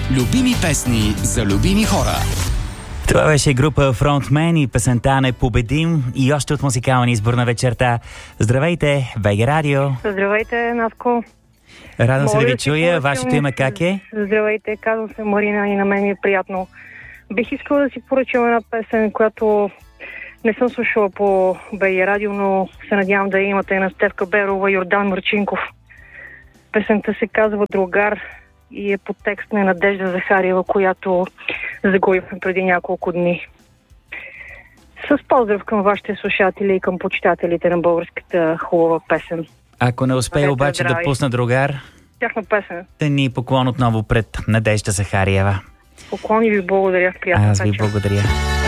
Любими песни за любими хора. Това беше група Frontman и песента "Непобедим" и още от музикалния избор на вечерта. Здравейте, БГ Радио. Здравейте, Навко. Радвам се да ви чуя. Вашето име как е? Здравейте, казвам се Марина и на мен е приятно. Бих искала да си поръчам една песен, която не съм слушала по БГ Радио, но се надявам да имате на Стефка Берова и Йордан Марчинков. Песента се казва "Другар" и е под текст на Надежда Захариева, която загубихме преди няколко дни. С поздрав към вашите слушатели и към почитателите на българската хубава песен. Ако не успея обаче да пусна "Другар", тяхна песен, да ни поклон отново пред Надежда Захариева. Поклони ви, благодаря. Приятна Аз ви вечер. благодаря.